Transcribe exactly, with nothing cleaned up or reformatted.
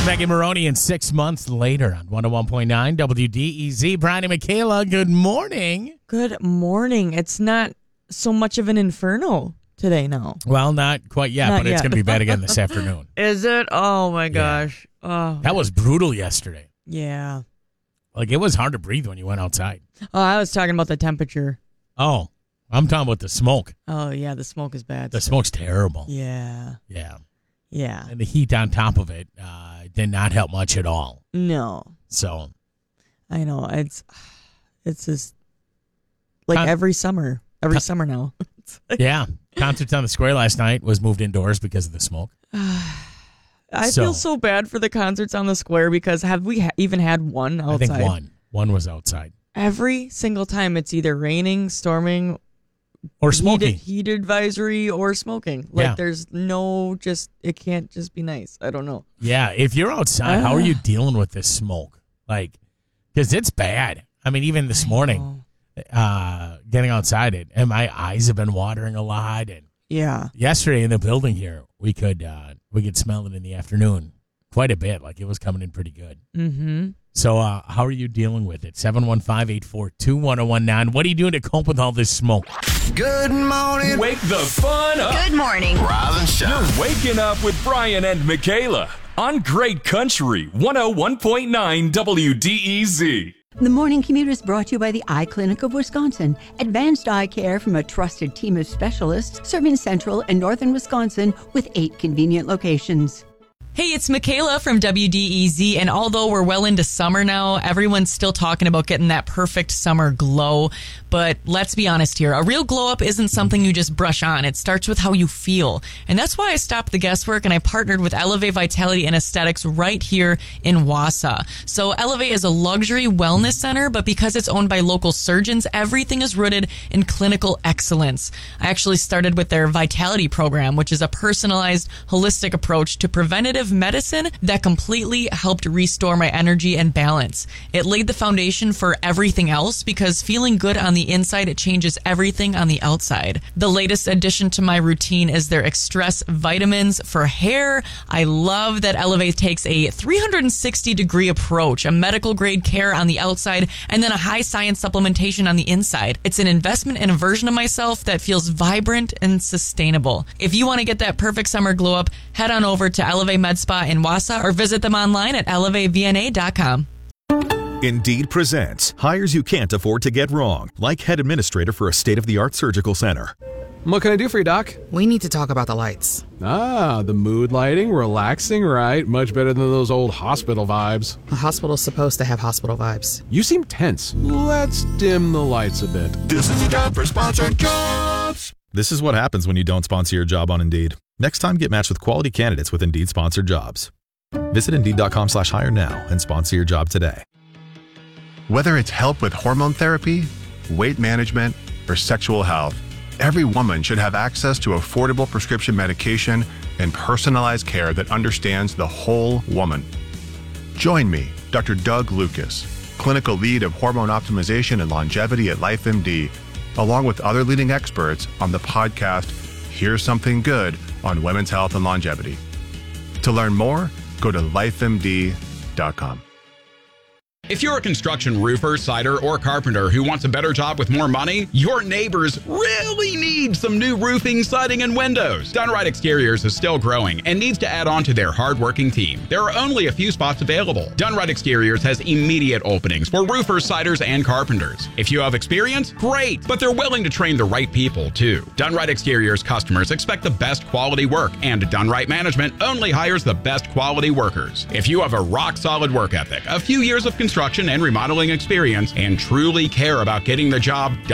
Megan Maroney and six months later on one oh one point nine W D E Z. Brian and Michaela, good morning. Good morning. It's not so much of an inferno today now. Well, not quite yet, Not but it's yet. going to be bad again this afternoon. Is it? Oh, my gosh. Oh, That was brutal yesterday. yeah. Like, it was hard to breathe when you went outside. Oh, I was talking about the temperature. Oh, I'm talking about the smoke. Oh, yeah, the smoke is bad. The smoke's terrible. Yeah. Yeah. Yeah. And the heat on top of it uh, did not help much at all. No. So, I know. It's it's just like Con- every summer. Every Con- summer now. yeah. Concerts on the Square last night was moved indoors because of the smoke. I So- feel so bad for the concerts on the square because have we ha- even had one outside? I think one. One was outside. Every single time it's either raining, storming, Or smoking. Heat, heat advisory or smoking. Like Yeah. there's no just, it can't just be nice. I don't know. Yeah, if you're outside, how are you dealing with this smoke? Like, because it's bad. I mean, even this morning, uh, getting outside, it and my eyes have been watering a lot. And Yeah. yesterday in the building here, we could uh, we could smell it in the afternoon quite a bit. Like it was coming in pretty good. Mm-hmm. So, uh, how are you dealing with it? seven one five, eight four two, one oh one nine. What are you doing to cope with all this smoke? Good morning. Wake the fun up. Good morning. Rise and shine. You're waking up with Brian and Michaela on Great Country one oh one point nine W D E Z. The Morning Commute is brought to you by the Eye Clinic of Wisconsin. Advanced eye care from a trusted team of specialists serving central and northern Wisconsin with eight convenient locations. Hey, it's Michaela from W D E Z, and although we're well into summer now, everyone's still talking about getting that perfect summer glow. But let's be honest here, a real glow up isn't something you just brush on. It starts with how you feel. And that's why I stopped the guesswork and I partnered with Elevate Vitality and Aesthetics right here in Wausau. So Elevate is a luxury wellness center, but because it's owned by local surgeons, everything is rooted in clinical excellence. I actually started with their Vitality program, which is a personalized, holistic approach to preventative medicine that completely helped restore my energy and balance. It laid the foundation for everything else because feeling good on the inside, it changes everything on the outside. The latest addition to my routine is their Express vitamins for hair. I love that Elevate takes a three hundred sixty degree approach, a medical grade care on the outside and then a high science supplementation on the inside. It's an investment in a version of myself that feels vibrant and sustainable. If you want to get that perfect summer glow up, head on over to Elevate Med Spa in Wausau or visit them online at elevate v n a dot com. Indeed presents hires you can't afford to get wrong, like head administrator for a state-of-the-art surgical center. What can I do for you, Doc? We need to talk about the lights. Ah, the mood lighting, relaxing, right? Much better than those old hospital vibes. A hospital's supposed to have hospital vibes. You seem tense. Let's dim the lights a bit. This is the time for sponsored jobs. This is what happens when you don't sponsor your job on Indeed. Next time, get matched with quality candidates with Indeed sponsored jobs. Visit Indeed.com slash hire now and sponsor your job today. Whether it's help with hormone therapy, weight management, or sexual health, every woman should have access to affordable prescription medication and personalized care that understands the whole woman. Join me, Doctor Doug Lucas, clinical lead of hormone optimization and longevity at LifeMD, along with other leading experts on the podcast Here's Something Good on Women's Health and Longevity. To learn more, go to life M D dot com. If you're a construction roofer, cider, or carpenter who wants a better job with more money, your neighbors really need some new roofing, siding, and windows. Dunright Exteriors is still growing and needs to add on to their hardworking team. There are only a few spots available. Dunright Exteriors has immediate openings for roofers, siders, and carpenters. If you have experience, great, but they're willing to train the right people, too. Dunright Exteriors customers expect the best quality work, and Dunright Management only hires the best quality workers. If you have a rock-solid work ethic, a few years of construction and remodeling experience, and truly care about getting the job done,